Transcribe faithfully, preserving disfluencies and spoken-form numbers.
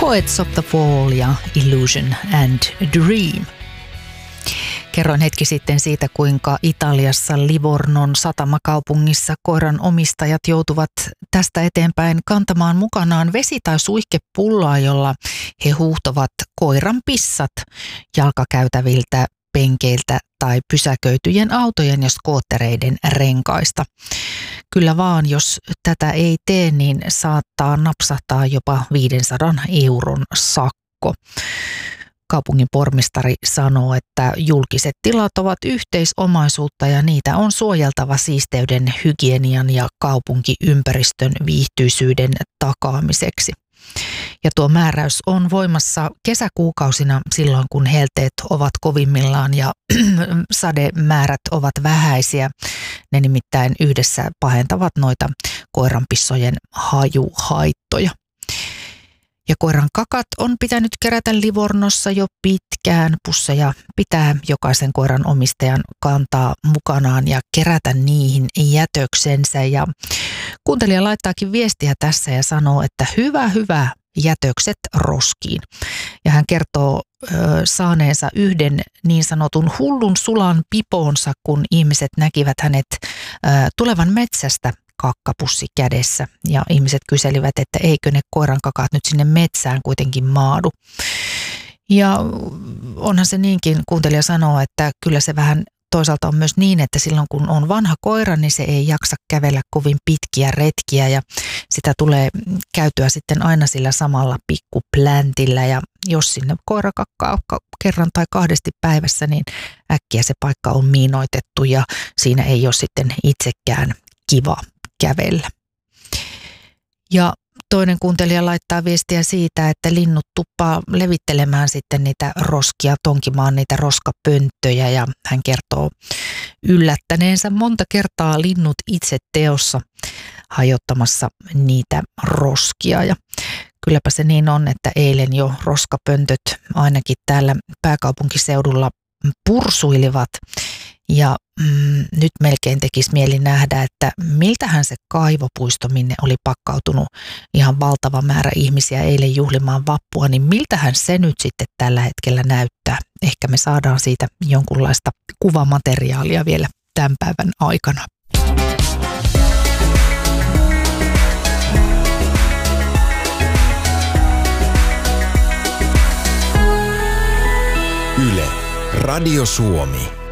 Poets of the Fall ja Illusion and Dream. Kerroin hetki sitten siitä, kuinka Italiassa Livornon satamakaupungissa koiran omistajat joutuvat tästä eteenpäin kantamaan mukanaan vesi- tai suihkepulloa, jolla he huuhtovat koiran pissat jalkakäytäviltä, penkeiltä tai pysäköityjen autojen ja skoottereiden renkaista. Kyllä vaan, jos tätä ei tee, niin saattaa napsahtaa jopa viisisataa euron sakko. Kaupungin pormestari sanoo, että julkiset tilat ovat yhteisomaisuutta ja niitä on suojeltava siisteyden, hygienian ja kaupunkiympäristön viihtyisyyden takaamiseksi. Ja tuo määräys on voimassa kesäkuukausina silloin, kun helteet ovat kovimmillaan ja sademäärät ovat vähäisiä. Ne nimittäin yhdessä pahentavat noita koiranpissojen hajuhaittoja. Ja koiran kakat on pitänyt kerätä Livornossa jo pitkään. Pusseja pitää jokaisen koiran omistajan kantaa mukanaan ja kerätä niihin jätöksensä. Ja kuuntelija laittaakin viestiä tässä ja sanoo, että hyvä, hyvä, jätökset roskiin. Ja hän kertoo ö, saaneensa yhden niin sanotun hullun sulan pipoonsa, kun ihmiset näkivät hänet ö, tulevan metsästä kakkapussi kädessä. Ja ihmiset kyselivät, että eikö ne koiran kakaat nyt sinne metsään kuitenkin maadu. Ja onhan se niinkin, kuuntelija sanoo, että kyllä se vähän toisaalta on myös niin, että silloin kun on vanha koira, niin se ei jaksa kävellä kovin pitkiä retkiä ja sitä tulee käytyä sitten aina sillä samalla pikkupläntillä. Ja jos sinne koira kakkaa kerran tai kahdesti päivässä, niin äkkiä se paikka on miinoitettu ja siinä ei ole sitten itsekään kiva kävellä. Ja toinen kuuntelija laittaa viestiä siitä, että linnut tuppaa levittelemään sitten niitä roskia, tonkimaan niitä roskapönttöjä ja hän kertoo yllättäneensä monta kertaa linnut itse teossa hajottamassa niitä roskia. Ja kylläpä se niin on, että eilen jo roskapöntöt ainakin täällä pääkaupunkiseudulla pursuilivat. Ja mm, nyt melkein tekisi mieli nähdä, että miltähän se kaivopuisto, minne oli pakkautunut ihan valtava määrä ihmisiä eilen juhlimaan vappua, niin miltähän se nyt sitten tällä hetkellä näyttää. Ehkä me saadaan siitä jonkunlaista kuvamateriaalia vielä tämän päivän aikana. Yle, Radio Suomi.